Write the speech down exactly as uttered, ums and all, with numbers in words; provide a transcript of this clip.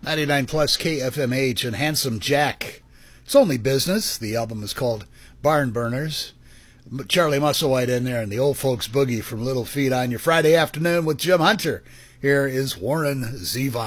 ninety-nine plus K F M H and Handsome Jack. It's only business. The album is called Barn Burners. Charlie Musselwhite in there and the old folks boogie from Little Feat on your Friday afternoon with Jim Hunter. Here is Warren Zevon.